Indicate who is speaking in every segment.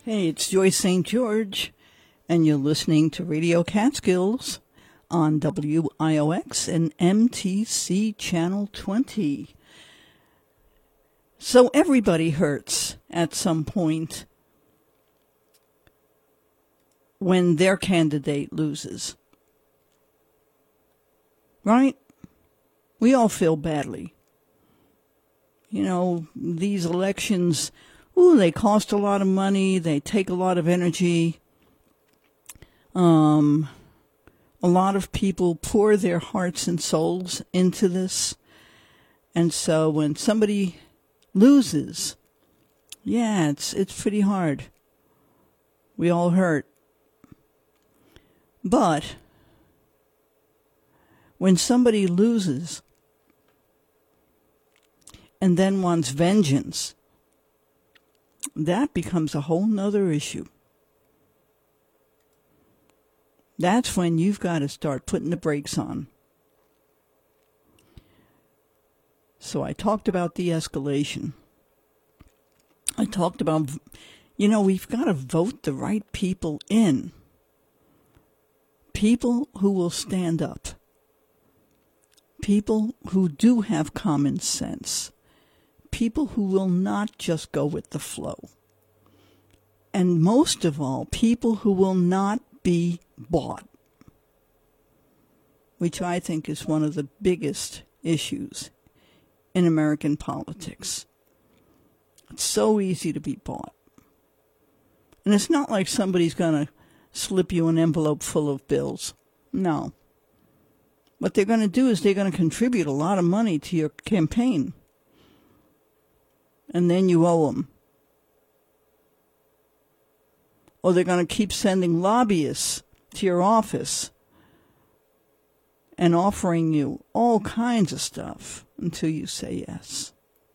Speaker 1: Hey, it's Joyce St. George, and you're listening to Radio Catskills on WIOX and MTC Channel 20. So everybody hurts at some point when their candidate loses. Right? We all feel badly. You know, these elections, they cost a lot of money. They take a lot of energy. A lot of people pour their hearts and souls into this. And so when somebody loses, it's pretty hard. We all hurt. But when somebody loses and then wants vengeance, that becomes a whole nother issue. That's when you've got to start putting the brakes on. So I talked about de-escalation. I talked about, we've got to vote the right people in. People who will stand up. People who do have common sense. People who will not just go with the flow. And most of all, people who will not be bought, which I think is one of the biggest issues in American politics. It's so easy to be bought. And it's not like somebody's going to slip you an envelope full of bills. No. What they're going to do is they're going to contribute a lot of money to your campaign. And then you owe them. Or they're going to keep sending lobbyists to your office and offering you all kinds of stuff until you say yes.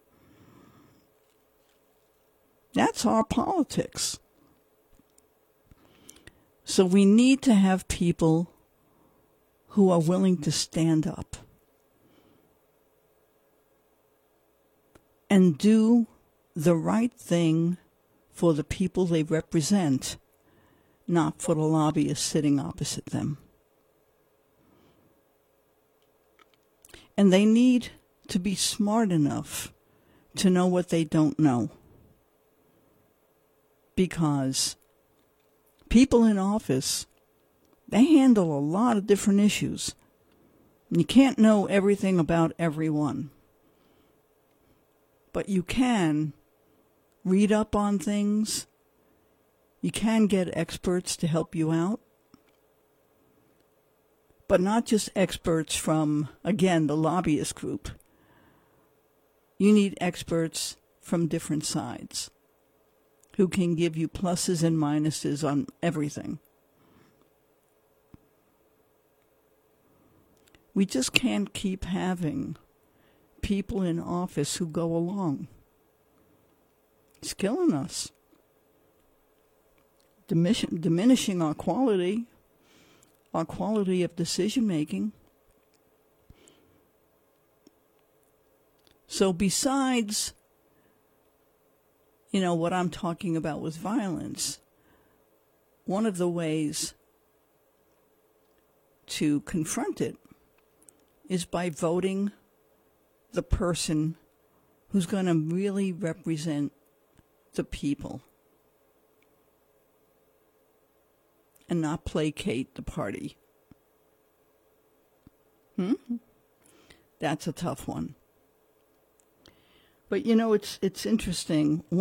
Speaker 1: That's our politics. So we need to have people who are willing to stand up and do the right thing for the people they represent, not for the lobbyists sitting opposite them. And they need to be smart enough to know what they don't know. Because people in office, they handle a lot of different issues. You can't know everything about everyone. But you can read up on things. You can get experts to help you out. But not just experts from, again, the lobbyist group. You need experts from different sides who can give you pluses and minuses on everything. We just can't keep having people in office who go along. It's killing us. Diminishing our quality of decision making. So besides, what I'm talking about with violence, one of the ways to confront it is by voting the person who's going to really represent the people and not placate the party. That's a tough one. But it's interesting.